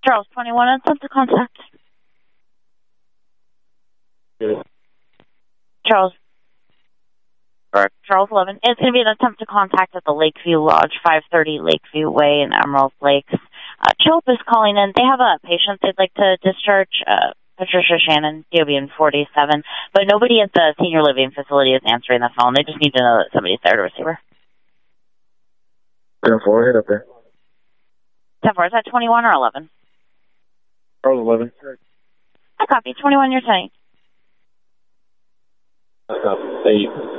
Charles 21, attempt to contact. Good. Charles 11. It's going to be an attempt to contact at the Lakeview Lodge, 530 Lakeview Way in Emerald Lakes. CHOP is calling in. They have a patient they'd like to discharge, Patricia Shannon, DOB 47, but nobody at the senior living facility is answering the phone. They just need to know that somebody's there to receive her. 10-4, hit up there. 10-4, is that 21 or 11? Charles 11. I copy. 21, you're saying. That's not 8.